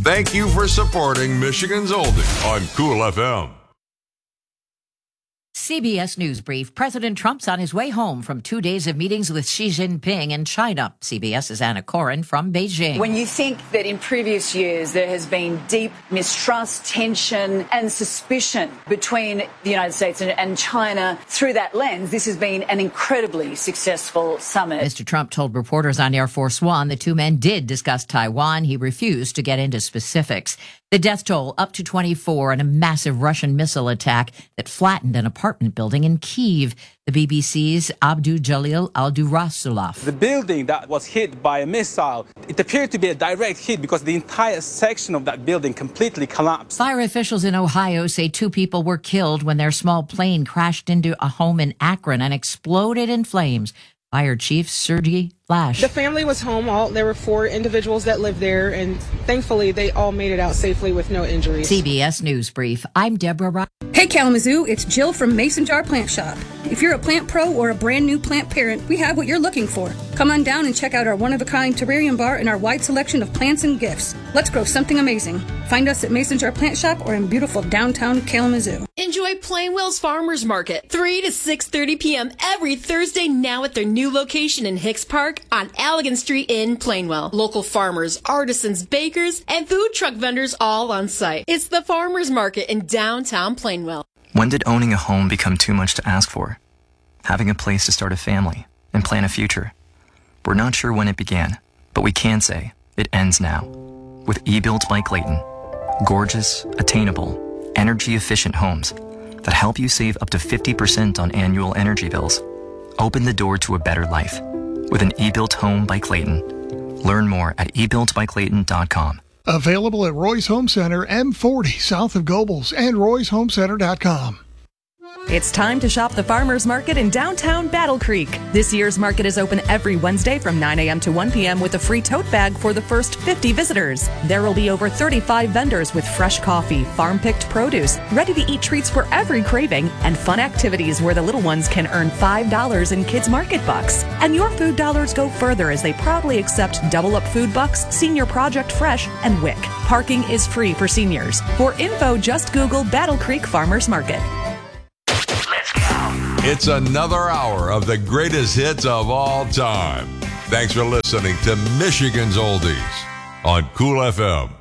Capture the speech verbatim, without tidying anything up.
Thank you for supporting Michigan's Oldie on Cool F M. C B S News Brief. President Trump's on his way home from two days of meetings with Xi Jinping in China. CBS's Anna Corin from Beijing. When you think that in previous years there has been deep mistrust, tension and suspicion between the United States and, and China through that lens, this has been an incredibly successful summit. Mister Trump told reporters on Air Force One the two men did discuss Taiwan. He refused to get into specifics. The death toll up to twenty-four in a massive Russian missile attack that flattened an apartment building in Kyiv. The B B C's Abdul Jalil Al-Durasulov. The building that was hit by a missile, it appeared to be a direct hit because the entire section of that building completely collapsed. Fire officials in Ohio say two people were killed when their small plane crashed into a home in Akron and exploded in flames. Fire Chief Sergey Flash. The family was home. All there were four individuals that lived there, and thankfully they all made it out safely with no injuries. C B S News Brief. I'm Deborah Rock. Hey Kalamazoo, it's Jill from Mason Jar Plant Shop. If you're a plant pro or a brand new plant parent, we have what you're looking for. Come on down and check out our one-of-a-kind terrarium bar and our wide selection of plants and gifts. Let's grow something amazing. Find us at Mason Jar Plant Shop or in beautiful downtown Kalamazoo. Enjoy Plainwell's Farmers Market, three to six thirty p.m. every Thursday now at their new location in Hicks Park on Allegan Street in Plainwell. Local farmers, artisans, bakers, and food truck vendors all on site. It's the Farmers Market in downtown Plainwell. When did owning a home become too much to ask for? Having a place to start a family and plan a future. We're not sure when it began, but we can say it ends now. With eBuilt by Clayton. Gorgeous, attainable, energy-efficient homes that help you save up to fifty percent on annual energy bills. Open the door to a better life with an eBuilt home by Clayton. Learn more at e built by clayton dot com. Available at Roy's Home Center, M forty, south of Gobles, and roys home center dot com. It's time to shop the Farmers Market in downtown Battle Creek. This year's market is open every Wednesday from nine a.m. to one p.m. with a free tote bag for the first fifty visitors. There will be over thirty-five vendors with fresh coffee, farm-picked produce, ready-to-eat treats for every craving, and fun activities where the little ones can earn five dollars in Kids Market Bucks. And your food dollars go further as they proudly accept Double Up Food Bucks, Senior Project Fresh, and W I C. Parking is free for seniors. For info, just Google Battle Creek Farmers Market. It's another hour of the greatest hits of all time. Thanks for listening to Michigan's Oldies on Cool F M.